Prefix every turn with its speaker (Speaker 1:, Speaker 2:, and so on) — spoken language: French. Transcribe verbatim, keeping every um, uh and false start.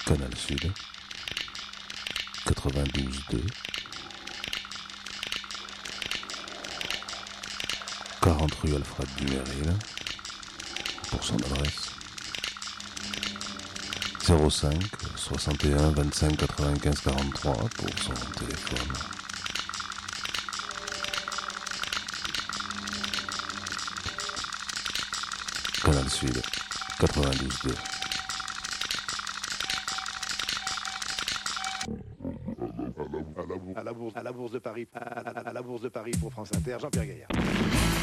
Speaker 1: Canal Sud, quatre-vingt-douze deux, quarante rue Alfred Dumeril, pour son adresse, zéro cinq soixante et un vingt-cinq quatre-vingt-quinze quarante-trois pour son téléphone. Canal Sud, quatre-vingt-douze deux.
Speaker 2: À la bourse, à la bourse de Paris, à la, à la bourse de Paris pour France Inter, Jean-Pierre Gaillard.